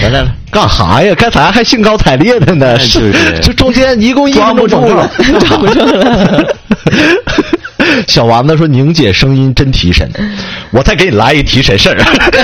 来，干啥呀？刚才还兴高采烈的呢，是这中间一共1分钟装不住了，装不住了。 小丸子说：“宁姐声音真提神，我再给你来一提神事儿。”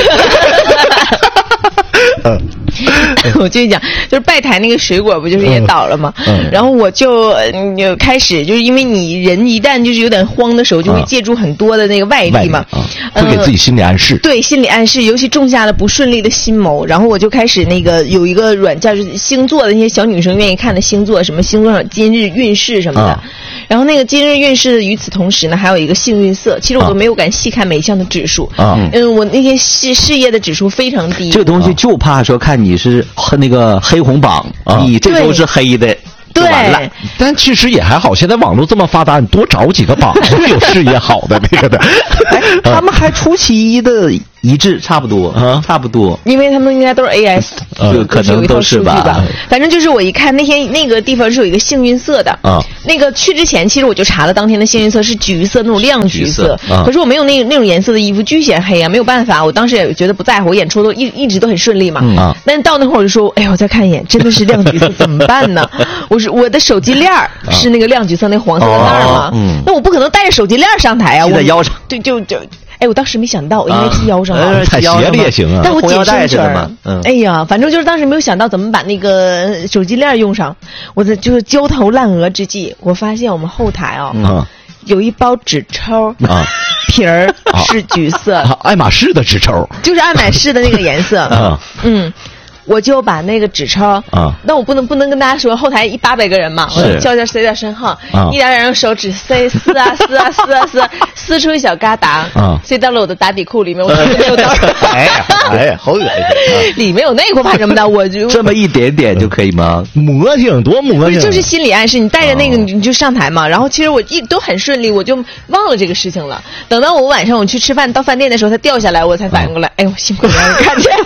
我跟你讲，就是拜台那个水果不就是也倒了吗？然后我就开始就是因为你人一旦就是有点慌的时候，就会借助很多的那个外力嘛， 会给自己心理暗示。 对，心理暗示，尤其种下了不顺利的心谋。然后我就开始那个有一个软件，就是星座的那些小女生愿意看的星座，什么星座上今日运势什么的。然后那个今日运势与此同时呢，还有一个幸运色。其实我都没有敢细看每一项的指数。我那天事业的指数非常低。 这个东西就怕说看你是那个黑红榜，你这周是黑的。 对， 但其实也还好，现在网络这么发达，你多找几个榜会有事业好的那个的。 他们还初期的一致，差不多，差不多， 因为他们应该都是 AS， 就可能都是吧。 反正就是我一看那天那个地方是有一个幸运色的，那个去之前其实我就查了当天的幸运色是橘色那种亮橘色，可是我没有那种颜色的衣服，巨显黑啊，没有办法，我当时也觉得不在乎，我演出都一直都很顺利嘛。但是到那会儿我就说，哎呀，我再看一眼，真的是亮橘色，怎么办呢？我的手机链是那个亮橘色那黄色的带嘛，那我不可能带着手机链上台啊， 系在腰上， 对，哎，我当时没想到，我应该系腰上了， 踩鞋里也行啊。 但我紧身裙哎呀，反正就是当时没有想到怎么把那个手机链用上。我在就是焦头烂额之际，我发现我们后台有一包纸抽皮儿是橘色， 爱马仕的纸抽， 就是爱马仕的那个颜色。我就把那个纸钞那我不能跟大家说，后台800个人嘛，我叫塞点身后，一点点用手指塞撕出一小疙瘩，塞到了我的打底裤里面，我没有到。 哎呀，好恶心！ 里面有内裤怕什么的？我就这么一点点就可以吗？ 魔性多魔性， 就是心理暗示，你带着那个你就上台嘛。然后其实我都很顺利，我就忘了这个事情了。等到我晚上我去吃饭到饭店的时候，它掉下来，我才反应过来，哎呦，幸亏没让人看见。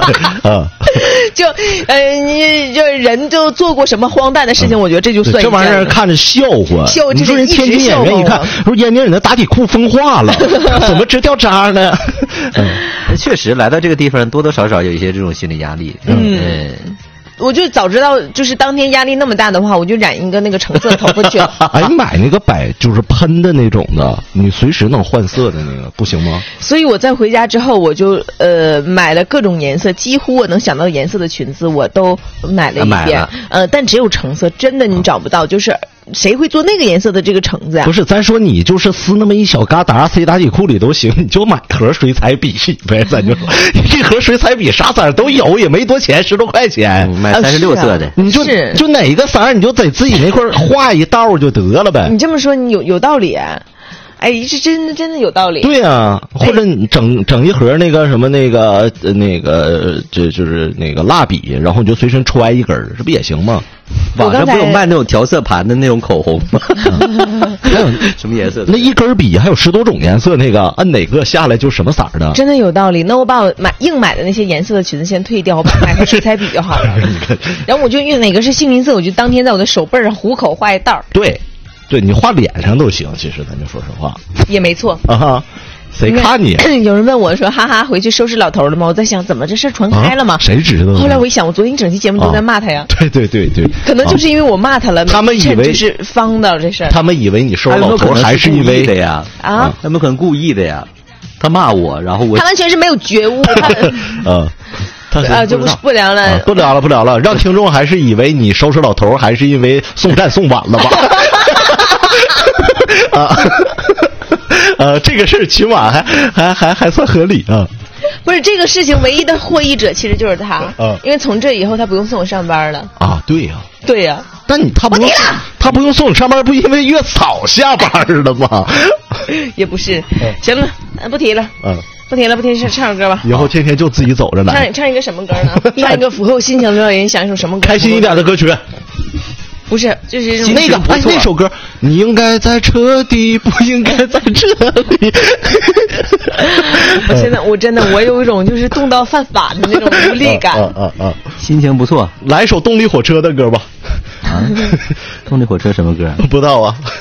你就人就做过什么荒诞的事情，我觉得这就算这玩意儿看着笑话。你说人天津演员一看，说燕妮你的打底裤风化了，怎么直掉渣呢？ 确实来到这个地方，多多少少有一些这种心理压力。 我就早知道，就是当天压力那么大的话，我就染一个那个橙色头发去。 哎，你买那个就是喷的那种的，你随时能换色的那个，不行吗？ 所以我在回家之后，我就买了各种颜色，几乎我能想到颜色的裙子我都买了一遍。但只有橙色，真的你找不到，就是谁会做那个颜色的这个橙子呀？ 不是，咱说你就是撕那么一小疙瘩塞打底裤里都行，你就买盒水彩笔呗，咱就说一盒水彩笔啥色都有，也没多钱，10多块钱， 买36色的， 你就哪个色你就在自己那块画一道就得了呗。 你这么说你有道理。哎，是真的有道理。 对啊，或者你整一盒那个什么就是那个蜡笔，然后你就随身揣一根，这不也行吗？ 网上不有卖那种调色盘的那种口红吗？什么颜色的？ 那一根笔还有10多种颜色，那个按哪个下来就什么色的。 真的有道理。那我把我硬买的那些颜色的裙子先退掉，我买个水彩笔就好了。然后我就用哪个是幸运色，我就当天在我的手背上虎口画一道。 对，你画脸上都行，其实咱就说实话也没错啊。谁看你？ 有人问我说：“哈哈，回去收拾老头了吗？”我在想，怎么这事传开了吗？ 谁知道？ 后来我一想，我昨天整期节目都在骂他呀。 对， 可能就是因为我骂他了， 他们以为就是方的这事儿。 他们以为你收拾老头还是因为的呀？他们可能故意的呀。他骂我，然后他完全是没有觉悟。就不聊了， 不聊了，让听众还是以为你收拾老头还是因为送饭送晚了吧？这个事起码还算合理啊。 不是这个事情唯一的获益者其实就是他，因为从这以后他不用送我上班了啊。对呀，但他不用送你上班，不因为月嫂下班了吗？ 也不是，行了，不提了。不提了，唱首歌吧。 以后天天就自己走着来。 唱一个什么歌呢？唱一个符合我心情的表演，想一首什么歌？ 开心一点的歌曲。 不是，就是那个那首歌，你应该在车底，不应该在这里。 我现在我有一种就是冻到犯法的那种无力感。 心情不错， 来一首动力火车的歌吧。 动力火车什么歌？ 不知道啊。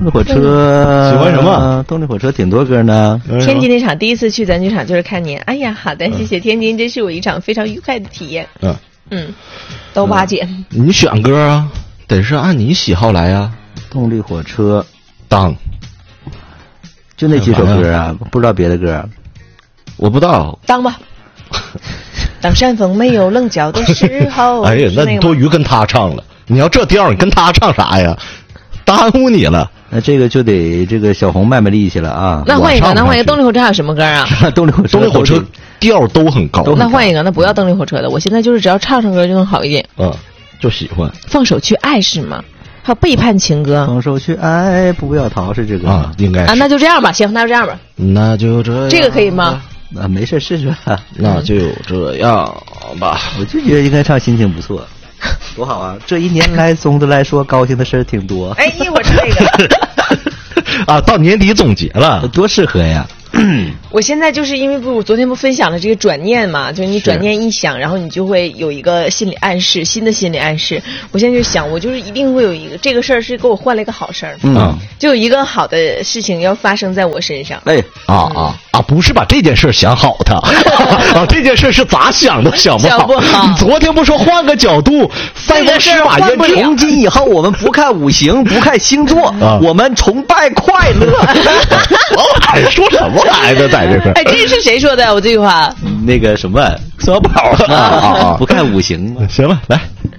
动力火车喜欢什么？ 动力火车挺多歌呢。 天津那场第一次去咱剧场就是看您。哎呀，好的，谢谢天津，这是我一场非常愉快的体验。都巴结。 你选歌啊，得是按你喜好来啊。 动力火车， 当， 就那几首歌啊，不知道别的歌。 我不知道。 当吧。当山峰没有棱角的时候。 哎呀，那你多余跟他唱了。你要这调，你跟他唱啥呀？耽误你了。 那这个就得这个小红卖卖力气了啊。 那换一个，动力火车还有什么歌啊？ 动力火车调都很高。 那换一个，那不要动力火车的。我现在就是只要唱歌就能好一点。 就喜欢。 放手去爱是吗？还有背叛情歌。 放手去爱，不要逃是这个啊，应该啊，那就这样吧。行，那就这样吧。 那就这样。 这个可以吗？ 那没事，试试吧。 那就这样吧。 我就觉得应该唱心情不错。多好啊！这一年来，总的来说，高兴的事挺多。 哎，一会儿这个啊，到年底总结了， 多适合呀！ 我现在就是因为我昨天不分享了这个转念嘛，就是你转念一想，然后你就会有一个心理暗示，新的心理暗示。我现在就想，我就是一定会有一个这个事儿是给我换了一个好事儿，就有一个好的事情要发生在我身上。 哎， 不是把这件事想好的啊，这件事是咋想都想不好。你昨天不说换个角度，塞翁失马焉知。 从今以后，我们不看五行，不看星座，我们崇拜快乐。 我说什么来的在这块？ 哎，这是谁说的？我这句话？ 那个什么小宝不看五行吗？ 行了，来。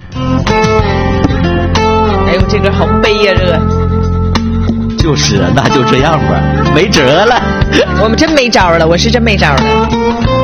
哎呦，这歌好悲呀，这个。 就是啊，那就这样吧，没辙了。 我们真没招了，我是真没招了。